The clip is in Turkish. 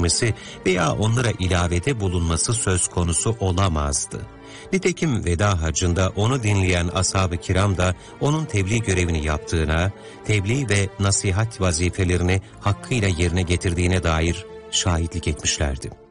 getirmesi veya onlara ilavede bulunması söz konusu olamazdı. Nitekim veda hacında onu dinleyen ashab-ı kiram da onun tebliğ görevini yaptığına, tebliğ ve nasihat vazifelerini hakkıyla yerine getirdiğine dair şahitlik etmişlerdi.